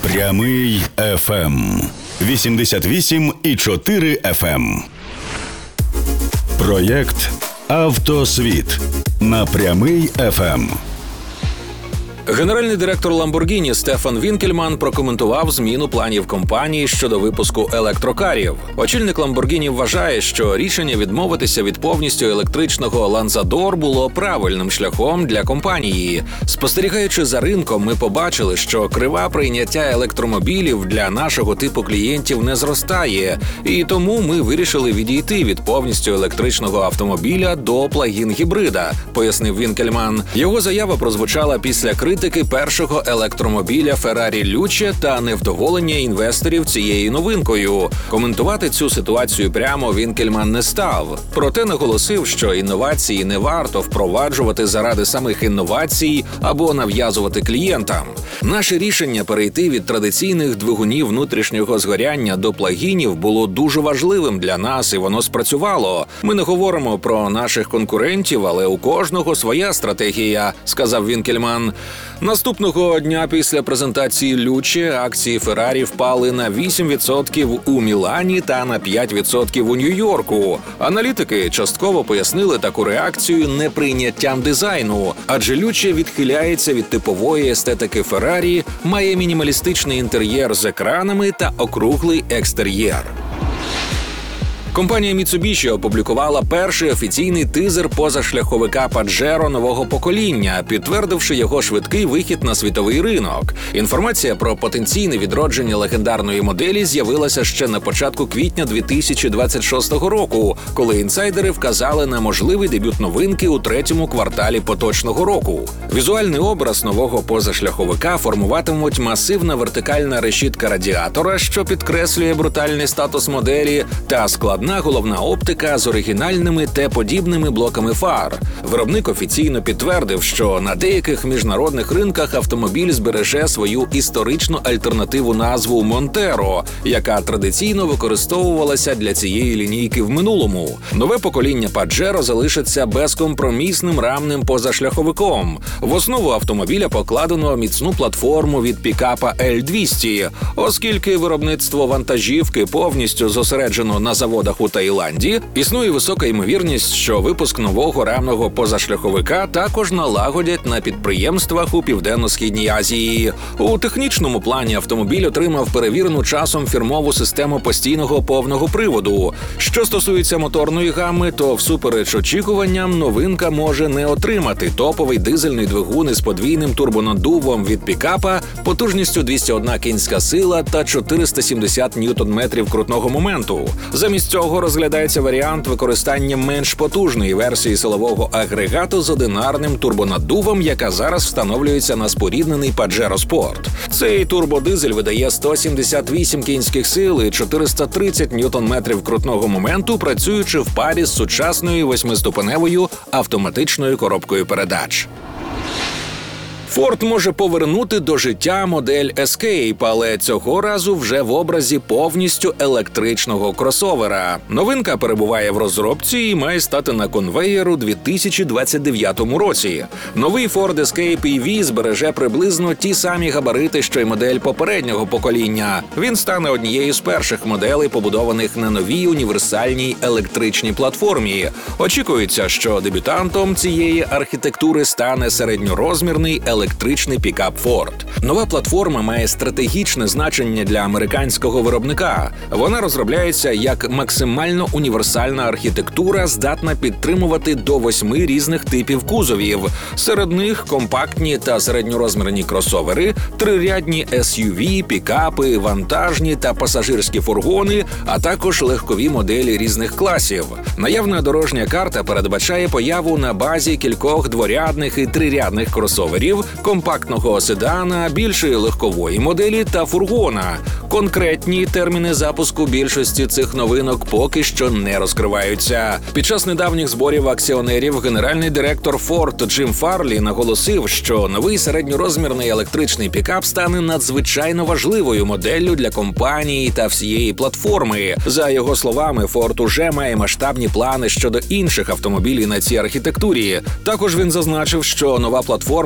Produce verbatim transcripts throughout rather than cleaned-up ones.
Прямий еф ем. вісімдесят вісім і чотири еф ем. Проєкт «Автосвіт» на Прямий еф ем. Генеральний директор Lamborghini Стефан Вінкельман прокоментував зміну планів компанії щодо випуску електрокарів. Очільник Lamborghini вважає, що рішення відмовитися від повністю електричного Lanzador було правильним шляхом для компанії. Спостерігаючи за ринком, ми побачили, що крива прийняття електромобілів для нашого типу клієнтів не зростає, і тому ми вирішили відійти від повністю електричного автомобіля до плагін-гібрида, пояснив Вінкельман. Його заява прозвучала після критики критики першого електромобіля Ferrari Luce та невдоволення інвесторів цією новинкою. Коментувати цю ситуацію прямо Вінкельман не став. Проте наголосив, що інновації не варто впроваджувати заради самих інновацій або нав'язувати клієнтам. Наше рішення перейти від традиційних двигунів внутрішнього згоряння до плагінів було дуже важливим для нас, і воно спрацювало. Ми не говоримо про наших конкурентів, але у кожного своя стратегія, сказав Вінкельман. Наступного дня після презентації Luce акції Ferrari впали на вісім відсотків у Мілані та на п'ять відсотків у Нью-Йорку. Аналітики частково пояснили таку реакцію неприйняттям дизайну, адже Luce відхиляється від типової естетики Ferrari, має мінімалістичний інтер'єр з екранами та округлий екстер'єр. Компанія Mitsubishi опублікувала перший офіційний тизер позашляховика Pajero нового покоління, підтвердивши його швидкий вихід на світовий ринок. Інформація про потенційне відродження легендарної моделі з'явилася ще на початку квітня дві тисячі двадцять шостого року, коли інсайдери вказали на можливий дебют новинки у третьому кварталі поточного року. Візуальний образ нового позашляховика формуватимуть масивна вертикальна решітка радіатора, що підкреслює брутальний статус моделі, та складна головна оптика з оригінальними Т-подібними блоками фар. Виробник офіційно підтвердив, що на деяких міжнародних ринках автомобіль збереже свою історичну альтернативу назву Montero, яка традиційно використовувалася для цієї лінійки в минулому. Нове покоління Pajero залишиться безкомпромісним рамним позашляховиком. В основу автомобіля покладено міцну платформу від пікапа Ель двісті, оскільки виробництво вантажівки повністю зосереджено на заводах у Таїланді, існує висока ймовірність, що випуск нового рамного позашляховика також налагодять на підприємствах у Південно-Східній Азії. У технічному плані автомобіль отримав перевірену часом фірмову систему постійного повного приводу. Що стосується моторної гами, то всупереч очікуванням новинка може не отримати топовий дизельний двигун із подвійним турбонаддувом від пікапа потужністю двісті одна кінська сила та чотириста сімдесят ньютон-метрів крутного моменту. Замість цього розглядається варіант використання менш потужної версії силового агрегату з одинарним турбонаддувом, яка зараз встановлюється на споріднений Pajero Sport. Цей турбодизель видає сто сімдесят вісім кінських сил і чотириста тридцять ньютон-метрів крутного моменту, працюючи в парі з сучасною восьмиступеневою автоматичною коробкою передач. Форд може повернути до життя модель Escape, але цього разу вже в образі повністю електричного кросовера. Новинка перебуває в розробці і має стати на конвеєр у дві тисячі двадцять дев'ятому році. Новий Ford Escape і ві збереже приблизно ті самі габарити, що й модель попереднього покоління. Він стане однією з перших моделей, побудованих на новій універсальній електричній платформі. Очікується, що дебютантом цієї архітектури стане середньорозмірний електричний електричний пікап Ford. Нова платформа має стратегічне значення для американського виробника. Вона розробляється як максимально універсальна архітектура, здатна підтримувати до восьми різних типів кузовів. Серед них компактні та середньорозмірні кросовери, трирядні ес ю ві, пікапи, вантажні та пасажирські фургони, а також легкові моделі різних класів. Наявна дорожня карта передбачає появу на базі кількох дворядних і трирядних кросоверів, компактного седана, більшої легкової моделі та фургона. Конкретні терміни запуску більшості цих новинок поки що не розкриваються. Під час недавніх зборів акціонерів генеральний директор Ford Джим Фарлі наголосив, що новий середньорозмірний електричний пікап стане надзвичайно важливою моделлю для компанії та всієї платформи. За його словами, Ford уже має масштабні плани щодо інших автомобілів на цій архітектурі. Також він зазначив, що нова платформа створює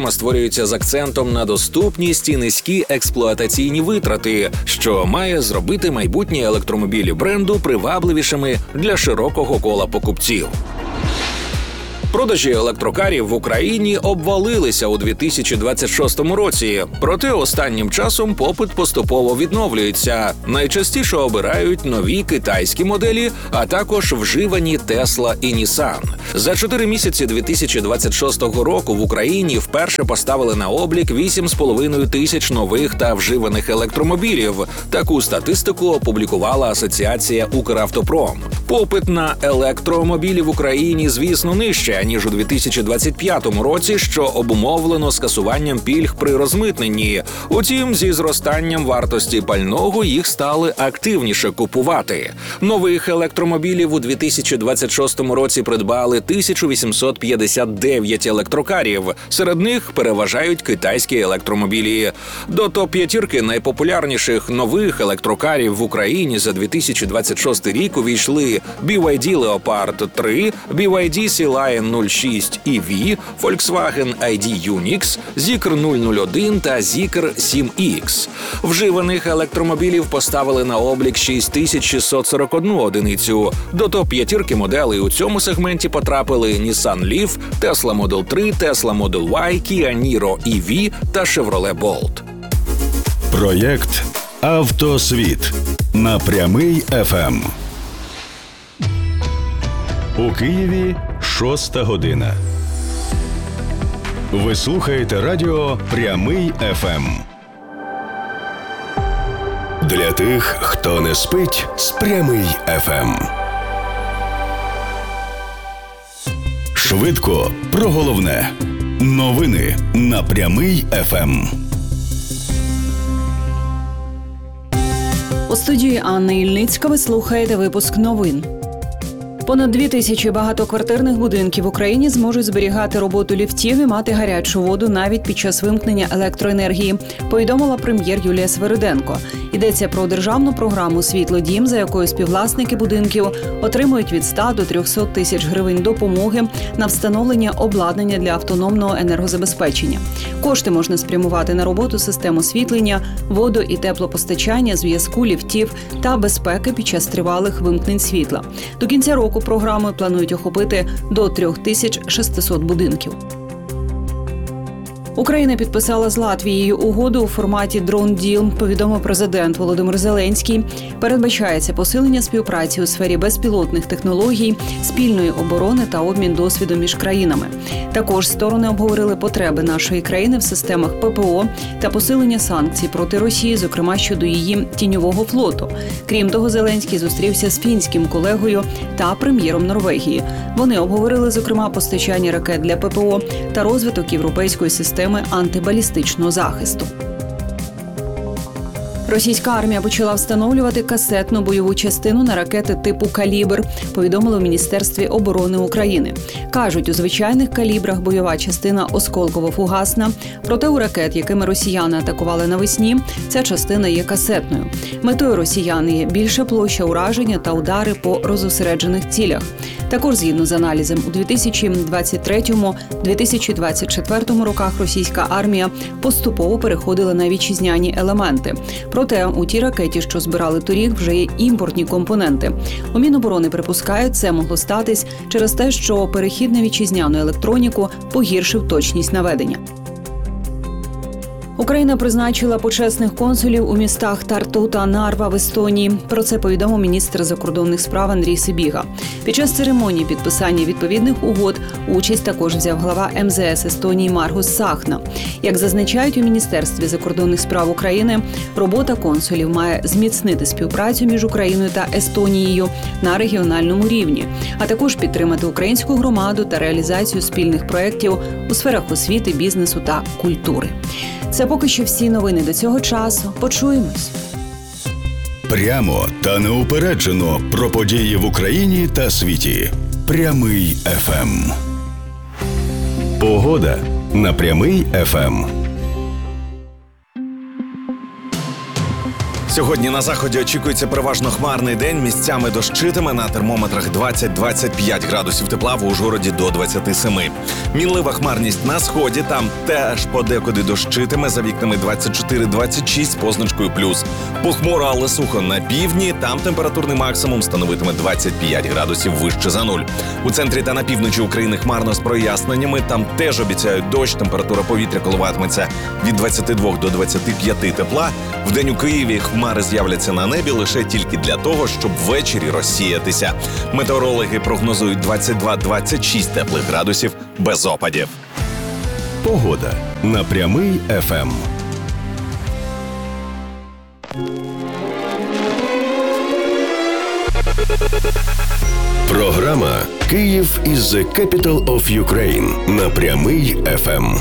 розроблюється з акцентом на доступність і низькі експлуатаційні витрати, що має зробити майбутні електромобілі бренду привабливішими для широкого кола покупців. Продажі електрокарів в Україні обвалилися у дві тисячі двадцять шостому році, проте останнім часом попит поступово відновлюється. Найчастіше обирають нові китайські моделі, а також вживані Tesla і Nissan. За чотири місяці дві тисячі двадцять шостого року в Україні вперше поставили на облік вісім з половиною тисяч нових та вживаних електромобілів. Таку статистику опублікувала Асоціація «Укравтопром». Попит на електромобілі в Україні, звісно, нижче, ніж у дві тисячі двадцять п'ятому році, що обумовлено скасуванням пільг при розмитненні. Утім, зі зростанням вартості пального їх стали активніше купувати. Нових електромобілів у дві тисячі двадцять шостому році придбали тисячу вісімсот п'ятдесят дев'ять електрокарів. Серед них переважають китайські електромобілі. До топ-п'ятірки найпопулярніших нових електрокарів в Україні за дві тисячі двадцять шостий рік увійшли бі вай ді Leopard три, бі вай ді Sea Lion нуль шість і ві, Volkswagen ай ді Unix, Zeekr нуль нуль один та Zeekr сім ікс. Вживаних електромобілів поставили на облік шість тисяч шістсот сорок одну одиницю. До топ-п'ятірки моделей у цьому сегменті потрапили Nissan Leaf, Tesla Model три, Tesla Model Y, Kia Niro і ві та Chevrolet Bolt. Проєкт «Автосвіт» на Прямий еф ем. У Києві шоста година. Ви слухаєте радіо «Прямий еф ем». Для тих, хто не спить з «Прямий еф ем». Швидко про головне. Новини на «Прямий еф ем». У студії Анна Ільницька ви слухаєте випуск новин. Понад дві тисячі багатоквартирних будинків в Україні зможуть зберігати роботу ліфтів і мати гарячу воду навіть під час вимкнення електроенергії, повідомила прем'єр Юлія Свериденко. Йдеться про державну програму «Світлодім», за якою співвласники будинків отримують від ста до трьохсот тисяч гривень допомоги на встановлення обладнання для автономного енергозабезпечення. Кошти можна спрямувати на роботу систем освітлення, водо- і теплопостачання, зв'язку, ліфтів та безпеки під час тривалих вимкнень світла. До кінця року програмою планують охопити до трьох тисяч шестисот будинків. Україна підписала з Латвією угоду у форматі «Drone Deal», повідомив президент Володимир Зеленський. Передбачається посилення співпраці у сфері безпілотних технологій, спільної оборони та обмін досвідом між країнами. Також сторони обговорили потреби нашої країни в системах пе пе о та посилення санкцій проти Росії, зокрема щодо її тіньового флоту. Крім того, Зеленський зустрівся з фінським колегою та прем'єром Норвегії. Вони обговорили, зокрема, постачання ракет для пе пе о та розвиток європейської системи антибалістичного захисту. Російська армія почала встановлювати касетну бойову частину на ракети типу «Калібр», повідомили в Міністерстві оборони України. Кажуть, у звичайних калібрах бойова частина осколково-фугасна, проте у ракет, якими росіяни атакували навесні, ця частина є касетною. Метою росіян є більша площа ураження та удари по розосереджених цілях. Також, згідно з аналізом, у дві тисячі двадцять третьому - дві тисячі двадцять четвертому роках російська армія поступово переходила на вітчизняні елементи. Проте у тій ракеті, що збирали торік, вже є імпортні компоненти. У Міноборони припускають, це могло статись через те, що перехід на вітчизняну електроніку погіршив точність наведення. Україна призначила почесних консулів у містах Тарту та Нарва в Естонії. Про це повідомив міністр закордонних справ Андрій Сибіга. Під час церемонії підписання відповідних угод участь також взяв глава ем зе ес Естонії Маргус Сахна. Як зазначають у Міністерстві закордонних справ України, робота консулів має зміцнити співпрацю між Україною та Естонією на регіональному рівні, а також підтримати українську громаду та реалізацію спільних проєктів у сферах освіти, бізнесу та культури. Це поки що всі новини до цього часу. Почуємось. Прямо та неупереджено про події в Україні та світі. Прямий еф ем. Погода на Прямий еф ем. Сьогодні на заході очікується переважно хмарний день. Місцями дощитиме, на термометрах двадцять-двадцять п'ять градусів тепла, в Ужгороді до двадцять сім. Мінлива хмарність на сході, там теж подекуди дощитиме, за вікнами двадцять чотири двадцять шість з позначкою плюс. Похмуро, але сухо на півдні, там температурний максимум становитиме двадцять п'ять градусів вище за нуль. У центрі та на півночі України хмарно з проясненнями, там теж обіцяють дощ, температура повітря коливатиметься від двадцяти двох до двадцяти п'яти тепла. Вдень у Києві хмари з'являться на небі лише тільки для того, щоб ввечері розсіятися. Метеорологи прогнозують двадцять два двадцять шість теплих градусів без опадів. Погода на Прямий еф ем. Програма «Київ is the capital of Ukraine» на Прямий еф ем.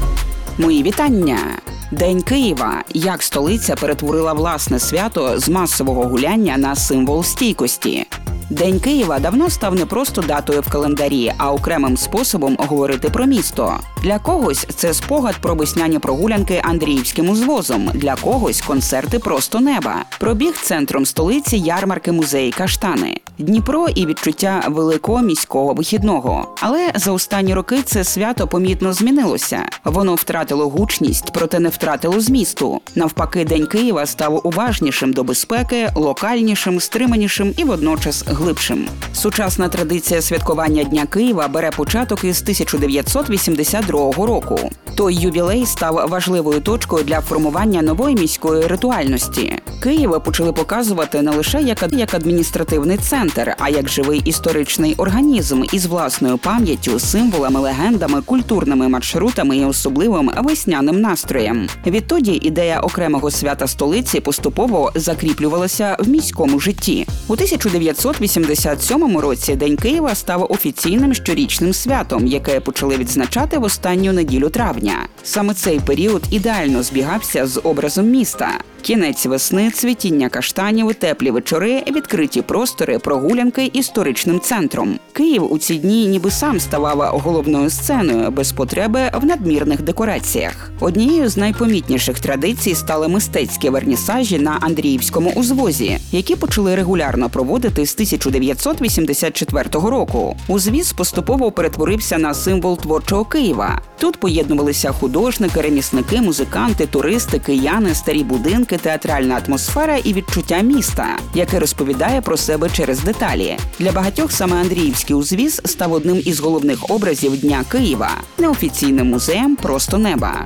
Мої вітання! День Києва. Як столиця перетворила власне свято з масового гуляння на символ стійкості. День Києва давно став не просто датою в календарі, а окремим способом говорити про місто. Для когось це спогад про весняні прогулянки Андріївським узвозом, для когось концерти просто неба. Пробіг центром столиці ярмарки музеї Каштани. Дніпро і відчуття великого міського вихідного. Але за останні роки це свято помітно змінилося. Воно втратило гучність, проте не втратило змісту. Навпаки, День Києва став уважнішим до безпеки, локальнішим, стриманішим і водночас глибшим. Сучасна традиція святкування Дня Києва бере початок із тисяча дев'ятсот вісімдесят другого року. Той ювілей став важливою точкою для формування нової міської ритуальності. Київ почали показувати не лише як, як адміністративний центр, а як живий історичний організм із власною пам'яттю, символами, легендами, культурними маршрутами і особливим весняним настроєм. Відтоді ідея окремого свята столиці поступово закріплювалася в міському житті. У тисяча дев'ятсот вісімдесят сьомому році День Києва став офіційним щорічним святом, яке почали відзначати в останню неділю травня. Саме цей період ідеально збігався з образом міста. Кінець весни, цвітіння каштанів, теплі вечори, відкриті простори, прогулянки історичним центром. Київ у ці дні ніби сам ставав головною сценою, без потреби в надмірних декораціях. Однією з найпомітніших традицій стали мистецькі вернісажі на Андріївському узвозі, які почали регулярно проводити з тисяча дев'ятсот вісімдесят четвертого року. Узвіз поступово перетворився на символ творчого Києва. Тут поєднувалися художники, ремісники, музиканти, туристи, кияни, старі будинки, театральна атмосфера і відчуття міста, яке розповідає про себе через деталі. Для багатьох саме Андріївський узвіз став одним із головних образів Дня Києва – неофіційним музеєм просто неба.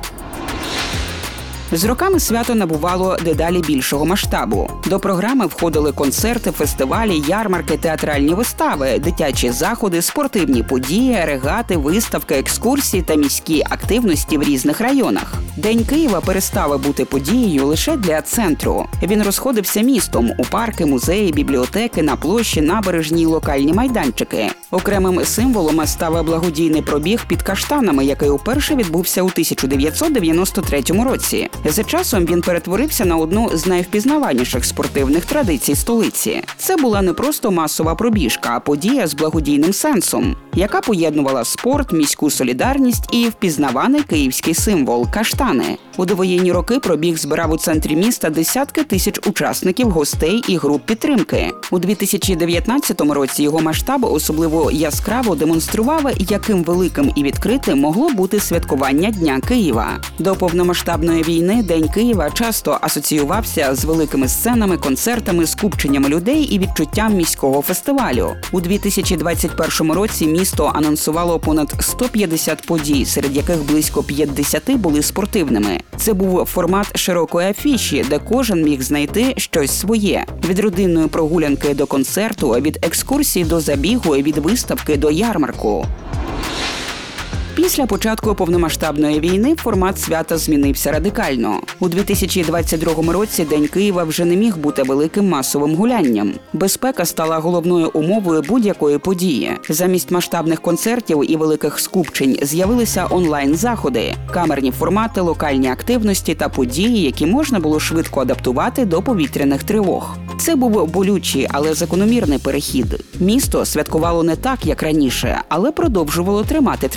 З роками свято набувало дедалі більшого масштабу. До програми входили концерти, фестивалі, ярмарки, театральні вистави, дитячі заходи, спортивні події, регати, виставки, екскурсії та міські активності в різних районах. День Києва перестав бути подією лише для центру. Він розходився містом у парки, музеї, бібліотеки, на площі, набережні й локальні майданчики. Окремим символом став благодійний пробіг під Каштанами, який уперше відбувся у тисяча дев'ятсот дев'яносто третьому році. За часом він перетворився на одну з найвпізнаваніших спортивних традицій столиці. Це була не просто масова пробіжка, а подія з благодійним сенсом, яка поєднувала спорт, міську солідарність і впізнаваний київський символ – каштани. У довоєнні роки пробіг збирав у центрі міста десятки тисяч учасників, гостей і груп підтримки. У дві тисячі дев'ятнадцятому році його масштаб особливо яскраво демонстрував, яким великим і відкритим могло бути святкування Дня Києва. До повномасштабної війни День Києва часто асоціювався з великими сценами, концертами, скупченнями людей і відчуттям міського фестивалю. У дві тисячі двадцять першому році місто анонсувало понад сто п'ятдесят подій, серед яких близько п'ятдесят були спортивними. Це був формат широкої афіші, де кожен міг знайти щось своє. Від родинної прогулянки до концерту, від екскурсії до забігу, від виставки до ярмарку. Після початку повномасштабної війни формат свята змінився радикально. У дві тисячі двадцять другому році День Києва вже не міг бути великим масовим гулянням. Безпека стала головною умовою будь-якої події. Замість масштабних концертів і великих скупчень з'явилися онлайн-заходи, камерні формати, локальні активності та події, які можна було швидко адаптувати до повітряних тривог. Це був болючий, але закономірний перехід. Місто святкувало не так, як раніше, але продовжувало тримати традицію.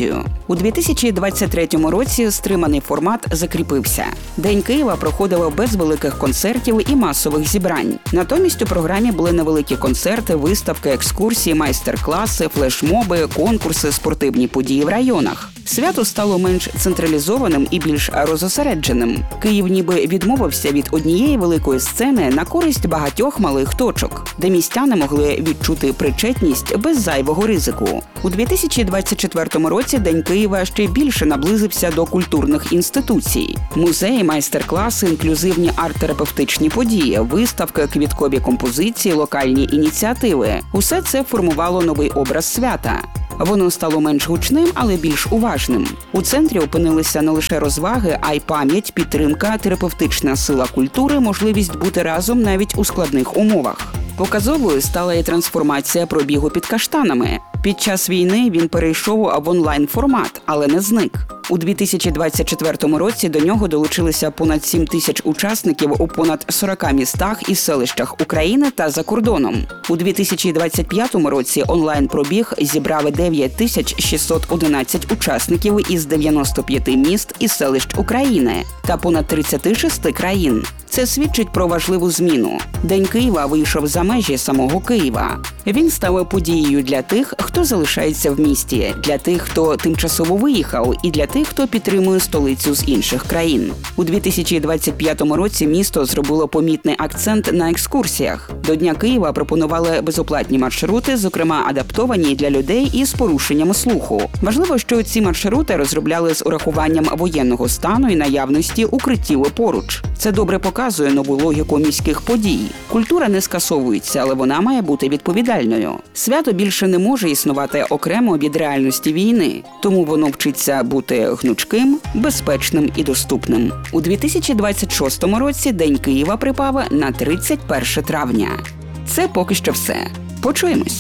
студію. У дві тисячі двадцять третьому році стриманий формат закріпився. День Києва проходило без великих концертів і масових зібрань. Натомість у програмі були невеликі концерти, виставки, екскурсії, майстер-класи, флешмоби, конкурси, спортивні події в районах. Свято стало менш централізованим і більш розосередженим. Київ ніби відмовився від однієї великої сцени на користь багатьох малих точок, де містяни могли відчути причетність без зайвого ризику. У дві тисячі двадцять четвертому році День Києва ще більше наблизився до культурних інституцій. Музеї, майстер-класи, інклюзивні арт-терапевтичні події, виставки, квіткові композиції, локальні ініціативи – усе це формувало новий образ свята. Воно стало менш гучним, але більш уважним. У центрі опинилися не лише розваги, а й пам'ять, підтримка, терапевтична сила культури, можливість бути разом навіть у складних умовах. Показовою стала і трансформація пробігу під каштанами. Під час війни він перейшов в онлайн-формат, але не зник. У дві тисячі двадцять четвертому році до нього долучилися понад сім тисяч учасників у понад сорока містах і селищах України та за кордоном. У дві тисячі двадцять п'ятому році онлайн-пробіг зібрав дев'ять тисяч шістсот одинадцять учасників із дев'яноста п'яти міст і селищ України та понад тридцяти шести країн. Це свідчить про важливу зміну. День Києва вийшов за межі самого Києва. Він став подією для тих, хто залишається в місті, для тих, хто тимчасово виїхав, і для тих, хто підтримує столицю з інших країн. У дві тисячі двадцять п'ятому році місто зробило помітний акцент на екскурсіях. До Дня Києва пропонували безоплатні маршрути, зокрема адаптовані для людей із порушеннями слуху. Важливо, що ці маршрути розробляли з урахуванням воєнного стану і наявності укриттів поруч. Це добре показує нову логіку міських подій. Культура не скасовується, але вона має бути відповідальною. Свято більше не може існувати окремо від реальності війни, тому воно вчиться бути гнучким, безпечним і доступним. У дві тисячі двадцять шостому році День Києва припав на тридцять перше травня. Це поки що все. Почуємось.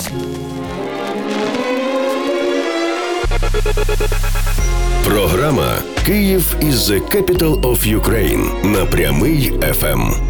Програма «Київ is the capital of Ukraine» на Прямий еф ем.